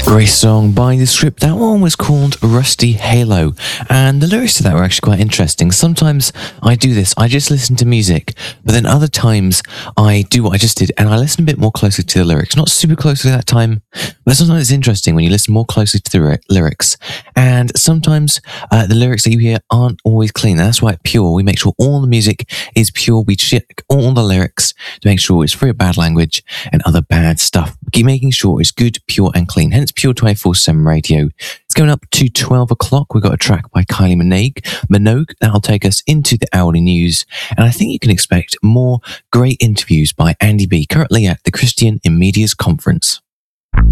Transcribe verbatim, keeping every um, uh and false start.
Great song by The Script. That one was called Rusty Halo, and the lyrics to that were actually quite interesting. Sometimes I do this, I just listen to music, but then other times I do what I just did and I listen a bit more closely to the lyrics. Not super closely that time, but sometimes it's interesting when you listen more closely to the ry- lyrics. And sometimes uh, the lyrics that you hear aren't always clean. That's why at Pure, we make sure all the music is pure. We check all the lyrics to make sure it's free of bad language and other bad stuff. Keep making sure it's good, pure and clean. Hence Pure twenty-four seven Radio. It's going up to twelve o'clock. We've got a track by Kylie Minogue. Minogue. That'll take us into the hourly news. And I think you can expect more great interviews by Andy B, currently at the Christian in Media's Conference.